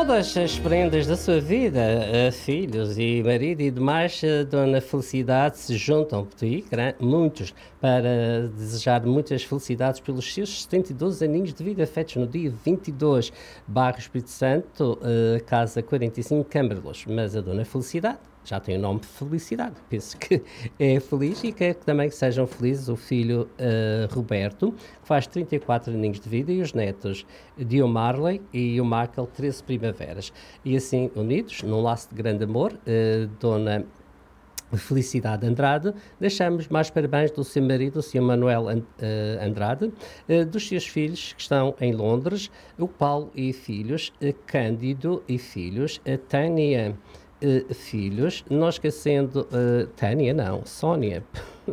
todas as prendas da sua vida, filhos e marido e demais, Dona Felicidade se juntam por ti, muitos, para desejar muitas felicidades pelos seus 72 aninhos de vida, feitos no dia 22, bairro Espírito Santo, casa 45, Câmara de Luz. Mas a Dona Felicidade já tem o nome de Felicidade, penso que é feliz e quer que também sejam felizes o filho Roberto, que faz 34 aninhos de vida, e os netos Dio Marley e o Michael, 13 primaveras. E assim, unidos, num laço de grande amor, Dona Felicidade Andrade, deixamos mais parabéns do seu marido, o Sr. Manuel Andrade, dos seus filhos que estão em Londres, o Paulo e filhos, Cândido e filhos, a Tânia filhos, não esquecendo Tânia, não, Sónia,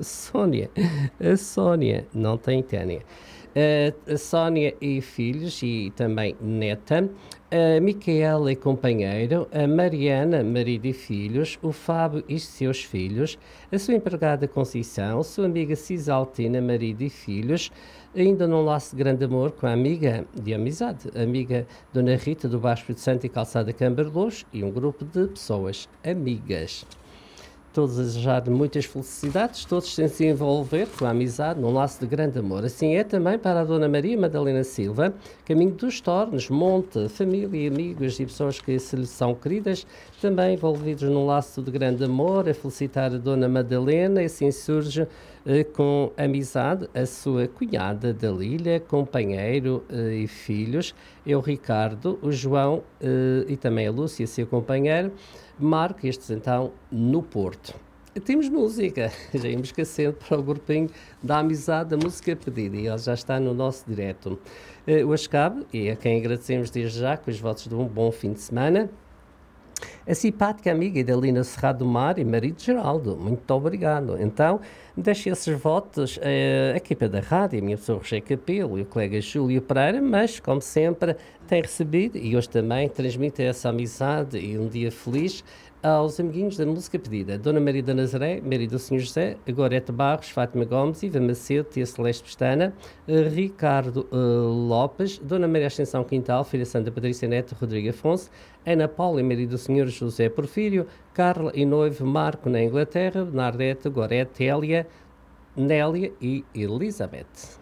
a Sónia, não tem Tânia, a Sónia e filhos e também neta, a Micaela e companheiro, a Mariana, marido e filhos, o Fábio e seus filhos, a sua empregada Conceição, a sua amiga Cisaltina, marido e filhos, ainda num laço de grande amor com a amiga de amizade, a amiga Dona Rita do Baixo Espírito Santo e Calçada Câmara de Luz, e um grupo de pessoas amigas. Todos a desejar muitas felicidades, todos sem se envolver com a amizade num laço de grande amor. Assim é também para a Dona Maria Madalena Silva, caminho dos Tornos, Monte, família, amigos e pessoas que se lhe são queridas, também envolvidos num laço de grande amor, a felicitar a Dona Madalena, e assim surge com amizade a sua cunhada Dalília, companheiro e filhos, é o Ricardo, o João e também a Lúcia, seu companheiro, Marco, estes então no Porto. Temos música, já íamos esquecendo para o grupinho da amizade, da música pedida, e ele já está no nosso direto. O Ascabe, e a quem agradecemos desde já com os votos de um bom fim de semana. A simpática amiga Idalina Serrado do Mar e marido Geraldo, muito obrigado. Então, deixo esses votos a equipa da rádio, a minha pessoa Roger Capelo e o colega Júlio Pereira, mas, como sempre, tem recebido e hoje também transmite essa amizade e um dia feliz aos amiguinhos da música pedida. Dona Maria da Nazaré, Maria do Senhor José, Gorete Barros, Fátima Gomes, Iva Macedo, Tia Celeste Pestana, Ricardo Lopes, Dona Maria Ascensão Quintal, Filha Santa Patrícia Neto, Rodrigo Afonso, Ana Paula e Maria do Senhor José Porfírio, Carla e noivo Marco na Inglaterra, Nardete, Gorete, Hélia, Nélia e Elizabeth.